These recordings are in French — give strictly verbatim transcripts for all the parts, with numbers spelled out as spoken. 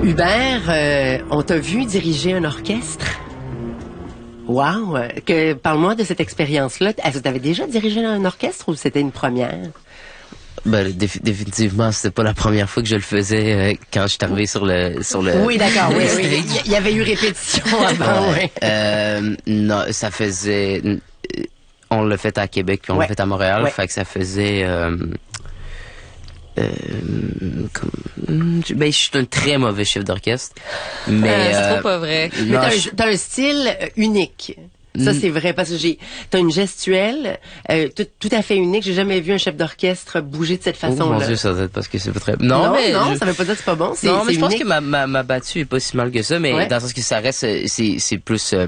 Hubert, euh, on t'a vu diriger un orchestre. Wow! Que, parle-moi de cette expérience-là. Est-ce que tu avais déjà dirigé un orchestre ou c'était une première? Ben, défi- définitivement, c'était pas la première fois que je le faisais euh, quand je suis arrivé sur le sur le. Oui, d'accord. Oui, le oui. stage. Il y avait eu répétition avant. Ouais. Oui. Euh, non, ça faisait. On l'a fait à Québec puis on Ouais. l'a fait à Montréal, Ouais. fait que ça faisait. Euh, euh, comme, ben, je suis un très mauvais chef d'orchestre, mais. Euh, c'est euh, trop pas vrai. Mais non, t'as, je- un, t'as un style euh, unique. Ça, Mm. c'est vrai, parce que j'ai, t'as une gestuelle euh, tout, tout à fait unique. J'ai jamais vu un chef d'orchestre bouger de cette Oh mon façon-là. Dieu, ça doit être parce que c'est pas très. non, Non, mais non, je- ça veut pas dire que c'est pas bon. C'est, non, mais c'est je pense unique. que ma, ma, ma battue est pas si mal que ça, mais Ouais. dans le sens que ça reste, euh, c'est, c'est plus, euh,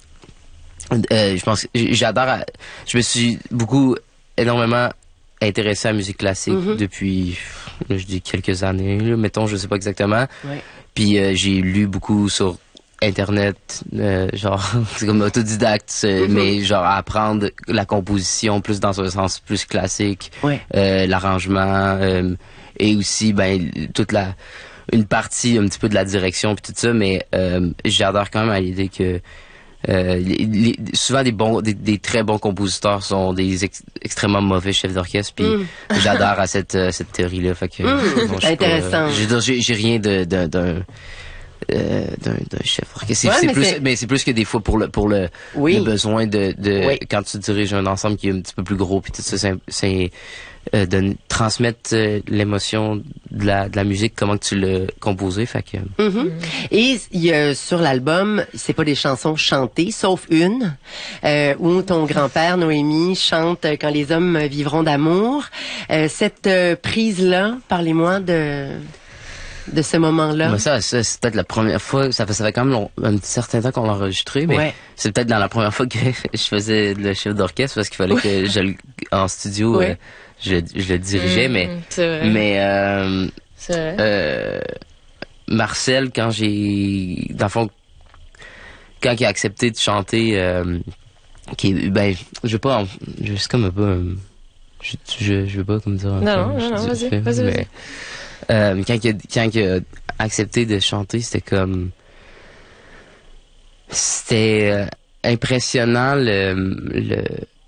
euh, je pense, que j'adore, à- je me suis beaucoup, énormément intéressé à la musique classique Mhm. depuis, je dis quelques années, là, mettons, je sais pas exactement. Ouais. Puis euh, j'ai lu beaucoup sur Internet, euh, genre, c'est comme autodidacte, euh, Mhm. mais genre apprendre la composition plus dans un sens plus classique, Ouais. euh, l'arrangement, euh, et aussi, ben, toute la, une partie un petit peu de la direction puis tout ça, mais euh, j'adore quand même à l'idée que euh, les- les- souvent des bons, des, des très bons compositeurs sont des ex- extrêmement mauvais chefs d'orchestre, puis Mm. j'adore à cette euh, cette théorie-là, fait que Mm. non, je suis pas, Intéressant. euh, je veux dire, j'ai j'ai rien de d'un d'un euh, d'un d'un chef d'orchestre. C'est Ouais, c'est mais plus, c'est- mais c'est plus que des fois pour le pour le, Oui. le besoin de de Oui. quand tu diriges un ensemble qui est un petit peu plus gros puis tout ça, c'est c'est euh, de transmettre euh, l'émotion de la de la musique, comment que tu l'as composé, fait que Mhm. Et il y a, sur l'album, c'est pas des chansons chantées, sauf une, euh, où ton grand-père, Noémie, chante euh, Quand les hommes vivront d'amour. Euh, cette euh, prise-là, parlez-moi de, de ce moment-là. mais ça, ça c'est peut-être la première fois, ça fait, ça fait quand même long- un certain temps qu'on l'a enregistré, mais Ouais. c'est peut-être dans la première fois que je faisais le chef d'orchestre parce qu'il fallait que je le, en studio, Ouais. euh, je, je le dirigeais, Mm, mais, c'est vrai. mais, euh, C'est vrai. euh, Marcel, quand j'ai, dans le fond, quand il a accepté de chanter, euh, qui, ben, je veux pas, en- je c'est comme un peu, euh, je, je, je veux pas comme dire. Non, non, non, non, vas-y, vas-y, vas-y. mais, euh, quand il a, quand il a accepté de chanter, c'était comme, c'était euh, impressionnant le, le,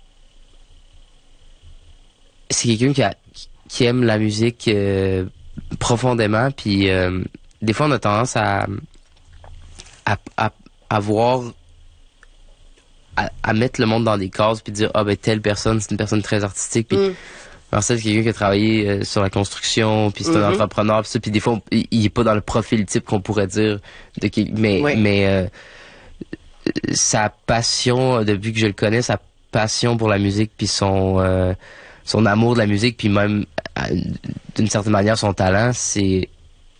c'est quelqu'un qui a, qui aime la musique euh, profondément, puis euh, des fois on a tendance à à, à, à voir à, à mettre le monde dans des cases puis dire ah ben telle personne c'est une personne très artistique puis Mm. Marcel c'est quelqu'un qui a travaillé euh, sur la construction puis c'est Mhm. un entrepreneur puis ça puis des fois on- il, il est pas dans le profil type qu'on pourrait dire de qui- mais Ouais. mais euh, sa passion euh, depuis que je le connais sa passion pour la musique puis son euh, son amour de la musique puis même à- d'une certaine manière son talent c'est